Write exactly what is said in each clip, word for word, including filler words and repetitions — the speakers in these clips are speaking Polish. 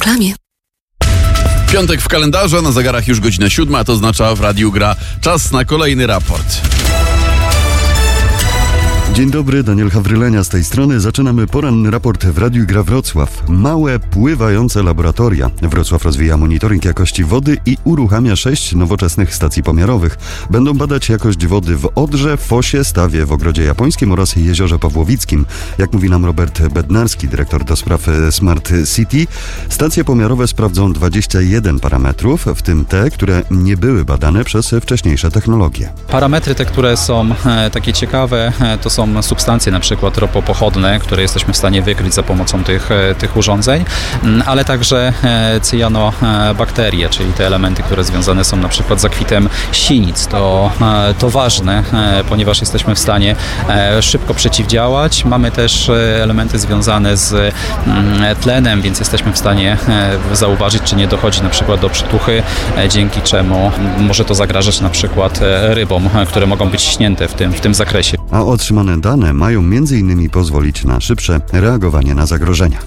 reklamie. Piątek w kalendarzu, na zegarach już godzina siódma, a to oznacza w Radiu Gra czas na kolejny raport. Dzień dobry, Daniel Hawrylenia z tej strony. Zaczynamy poranny raport w Radiu Gra Wrocław. Małe, pływające laboratoria. Wrocław rozwija monitoring jakości wody i uruchamia sześć nowoczesnych stacji pomiarowych. Będą badać jakość wody w Odrze, Fosie, Stawie, w Ogrodzie Japońskim oraz Jeziorze Pawłowickim. Jak mówi nam Robert Bednarski, dyrektor do spraw Smart City, stacje pomiarowe sprawdzą dwadzieścia jeden parametrów, w tym te, które nie były badane przez wcześniejsze technologie. Parametry te, które są e, takie ciekawe, e, to są substancje na przykład ropopochodne, które jesteśmy w stanie wykryć za pomocą tych, tych urządzeń, ale także cyjanobakterie, czyli te elementy, które związane są na przykład z zakwitem sinic. To, to ważne, ponieważ jesteśmy w stanie szybko przeciwdziałać. Mamy też elementy związane z tlenem, więc jesteśmy w stanie zauważyć, czy nie dochodzi na przykład do przytuchy, dzięki czemu może to zagrażać na przykład rybom, które mogą być śnięte w tym, w tym zakresie. A otrzymane dane mają między innymi pozwolić na szybsze reagowanie na zagrożenia.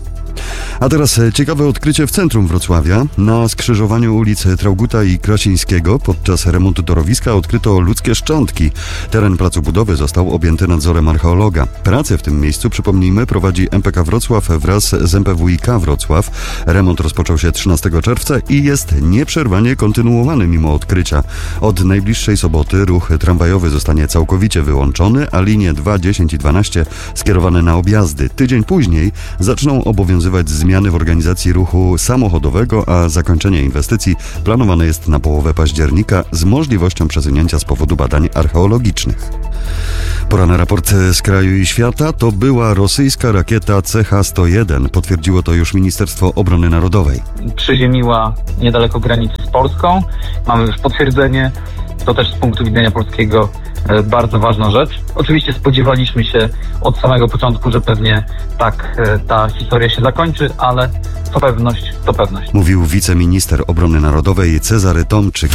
A teraz ciekawe odkrycie w centrum Wrocławia. Na skrzyżowaniu ulic Trauguta i Krasińskiego podczas remontu torowiska odkryto ludzkie szczątki. Teren placu budowy został objęty nadzorem archeologa. Prace w tym miejscu, przypomnijmy, prowadzi M P K Wrocław wraz z M P W I K Wrocław. Remont rozpoczął się trzynastego czerwca i jest nieprzerwanie kontynuowany mimo odkrycia. Od najbliższej soboty ruch tramwajowy zostanie całkowicie wyłączony, a linie dwa, dziesięć i dwanaście skierowane na objazdy. Tydzień później zaczną obowiązywać zmiany w organizacji ruchu samochodowego, a zakończenie inwestycji planowane jest na połowę października z możliwością przesunięcia z powodu badań archeologicznych. Pora na raport z kraju i świata. To była rosyjska rakieta C H sto jeden. Potwierdziło to już Ministerstwo Obrony Narodowej. Przyziemiła niedaleko granicy z Polską. Mamy już potwierdzenie. To też z punktu widzenia polskiego bardzo ważna rzecz. Oczywiście spodziewaliśmy się od samego początku, że pewnie tak ta historia się zakończy, ale to pewność, to pewność. Mówił wiceminister obrony narodowej Cezary Tomczyk.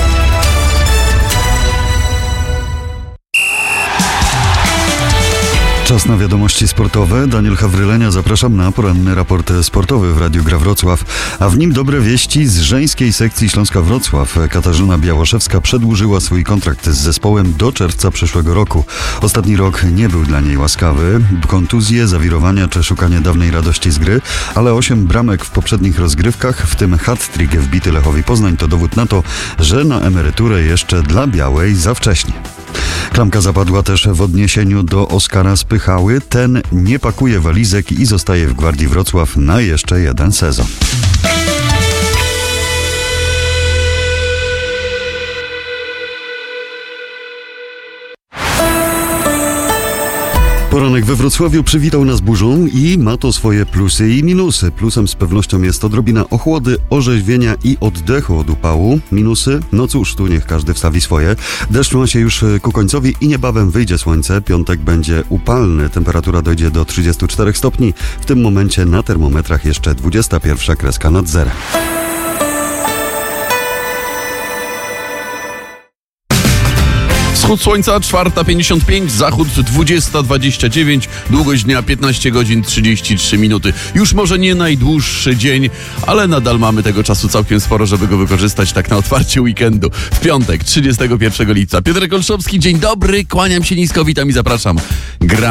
Czas na wiadomości sportowe. Daniel Hawrylenia, zapraszam na poranny raport sportowy w Radiu Gra Wrocław. A w nim dobre wieści z żeńskiej sekcji Śląska Wrocław. Katarzyna Białoszewska przedłużyła swój kontrakt z zespołem do czerwca przyszłego roku. Ostatni rok nie był dla niej łaskawy. Kontuzje, zawirowania czy szukanie dawnej radości z gry, ale osiem bramek w poprzednich rozgrywkach, w tym hat-trick wbity Lechowi Poznań, to dowód na to, że na emeryturę jeszcze dla Białej za wcześnie. Klamka zapadła też w odniesieniu do Oskara Spychały. Ten nie pakuje walizek i zostaje w Gwardii Wrocław na jeszcze jeden sezon. Poranek we Wrocławiu przywitał nas burzą i ma to swoje plusy i minusy. Plusem z pewnością jest odrobina ochłody, orzeźwienia i oddechu od upału. Minusy? No cóż, tu niech każdy wstawi swoje. Deszcz ma się już ku końcowi i niebawem wyjdzie słońce. Piątek będzie upalny. Temperatura dojdzie do trzydziestu czterech stopni. W tym momencie na termometrach jeszcze dwudziesta pierwsza kreska nad zerem. Wschód słońca czwarta pięćdziesiąt pięć, zachód dwudziesta dwadzieścia dziewięć, długość dnia piętnaście godzin trzydzieści trzy minuty. Już może nie najdłuższy dzień, ale nadal mamy tego czasu całkiem sporo, żeby go wykorzystać tak na otwarcie weekendu. W piątek, trzydziestego pierwszego lipca. Piotr Kolszowski, dzień dobry, kłaniam się nisko, witam i zapraszam. Gra